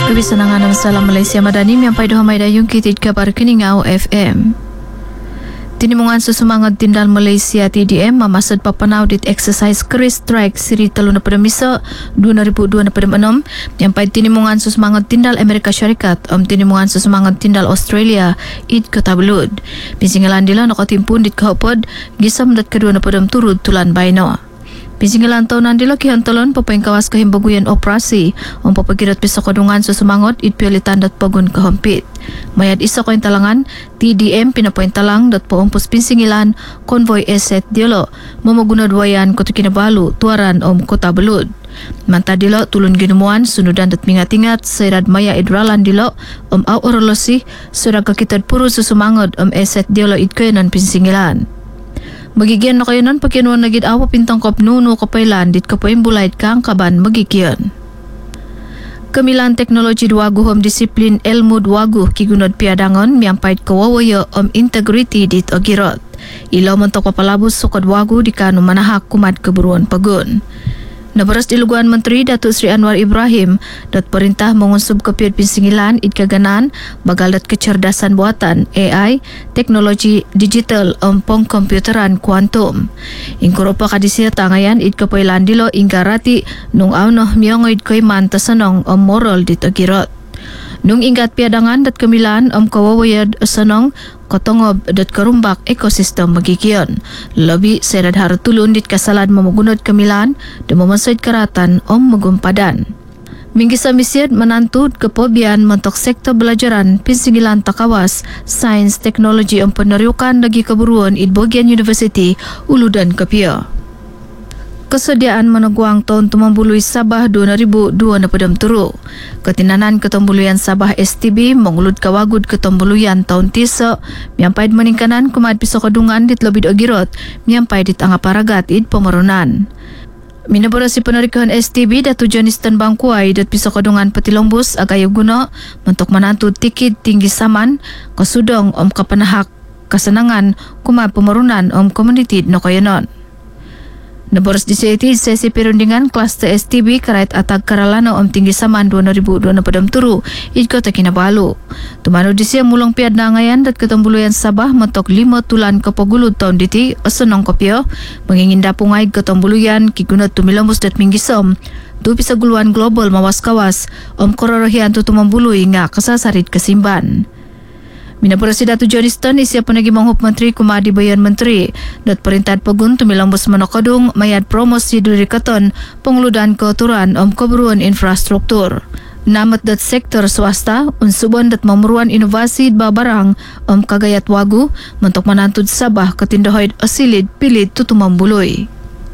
Kebisanangan Salam Malaysia Madani yang pai dohamai dayung kitid kabar keningau FM. Tinimungan susumangat tindal Malaysia TDM mamasad papanaudit exercise Chris Strike siri teluna pada misa 2002 pada 6 yang pai tinimungan susumangat tindal Amerika Syarikat tinimungan susumangat tindal Australia id kota belud. Pisingalan dila nakatimpun dit kahopod gisam dat kedua pada turut tulan baino. Pisingalan tahunan dila kihantalon papaing kawas kahimbaguyan operasi papagirat pisa kadungan susumangot it pialitan dat pagun kahampit. Mayad isa ko talangan TDM pinapoint talang dat paumpos pinsingilan konvoy eset dilo mamaguna duayan koto kinabalu tuaran kota belud. Manta dilo tulun ginumuan sunudan dat mingat-ingat sairad maya idralan dilo au orolosi surag kakitad puro susumangot eset dilo it kayanan pinsingilan. Magigyan na kayo nun pagkinuan nagid awa pintang kopnuno kapailan dit kapain bulait kang kaban magigyan. Kamilan teknologi duwagu hom disiplin ilmu duwagu kigunod piadangon miampait kawawayo integrity dit ogirot. Ilaw mentok papalabos sukad wagu di kanu manahak kumat keburuan pagun. Nabaras diluguan Menteri Datuk Seri Anwar Ibrahim dat perintah mengunsub kepiat pinsingilan id kaganan bagal dat kecerdasan buatan AI, teknologi digital komputeran kuantum. Ingkurupa kadisia tangayan id kapailan dilo ingkarati nung awnoh miyongo id kaiman tasanong moral dit agirot. Nung ingat piadangan dat kamilan kawawayad sanong kotongob dat karumbak ekosistem magigion. Labi serad haratulun dit kasalad mamugunod kamilan dan memasaid karatan magumpadan. Minggi sa misyad manantud kepobian mentok sektor belajaran pinsingilan takawas sains teknologi peneryukan lagi keburuan Idbogian University Uludan Kapia. Kesediaan meneguang tahun tumambului Sabah 2002 na padam turu. Ketinanan ketembuluyan Sabah STB mengulud kawagud ketembuluyan tahun tisa miampait meningkanan kumad piso kadungan dit lebih ogirot miampait dit angaparagat id pemerunan. Minaborasi penarikan STB datu Janistan Bangkuai dat piso kadungan petilombus agayo guna mentok manantu tikit tinggi saman kasudong kapanahak kasenangan kumad pemerunan komuniti no kayanon. Naboras di sesi perundingan kluster STB karait atag karalano tinggi saman 2002 na padam turu id kota Kinabalu. Tumano di siya mulong piad na ngayan dat ketembuluyan Sabah mentok 5 tulan kapagulud tahun diti asanong kopyo menginginda pungay ketembuluyan kigunat tumilambus dat minggisom tu pisa guluan global mawas-kawas kororohian tu tumambului nga kasasarit kasimban. Minaporasi Datu Janistan isya panagi manghup Menteri Kumadi Bayan Menteri dat perintah pagun tumilambus manokadung mayad promosi duri katon penguludan keaturan keburuan infrastruktur. Namat dat sektor swasta unsuban dat memeruan inovasi babarang kagayat wagu mentok manantud Sabah ketindahoid asilid pilit tutumambului.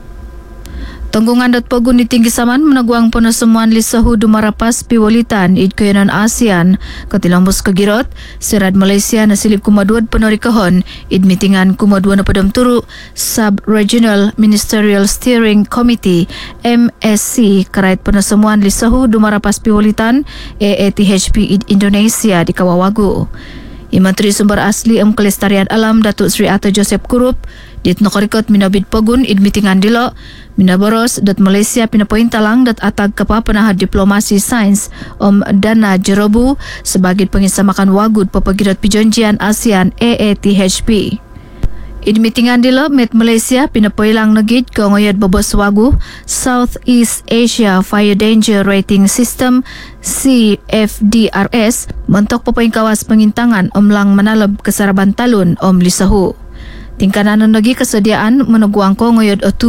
Tanggungan dat pagun ni tinggi saman menaguang penasemuan lisahu dumarapas piwalitan id kayanan ASEAN katilambos kagirot serad Malaysia nasilip kumaduad penarikahon id mitingan kumaduan na padam turu Sub-Regional Ministerial Steering Committee MSC karait penasemuan lisahu dumarapas piwalitan AATHP id Indonesia di Kawawagu. Menteri Sumber Asli Kelestarian Alam Datuk Seri Atta Joseph Kurup dit nakarikot minabid pagun id mitingan dilo minaboros dat Malaysia pinapoint talang dat atag kapapanahan diplomasi sains dana jerobu sebagai pengisamakan wagud papagirat pijanjian ASEAN AATHP. Id mitingan dilo met Malaysia pinapoilang nagid ko ngoyad babos wagu Southeast Asia Fire Danger Rating System CFDRS mentok papaing kawas pengintangan lang manalab kasaraban talun lisahu. Tingkanan nagi kesediaan meneguang ko ngoyad